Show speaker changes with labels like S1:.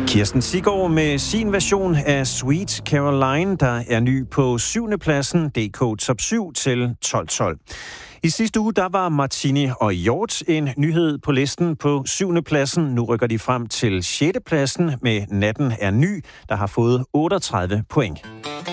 S1: Kirsten Siggaard med sin version af Sweet Caroline, der er ny på 7. pladsen, DK Top 7 til 12-12. I sidste uge, der var Martini og Hjort en nyhed på listen på 7. pladsen. Nu rykker de frem til 6. pladsen med Natten er ny, der har fået 38 point.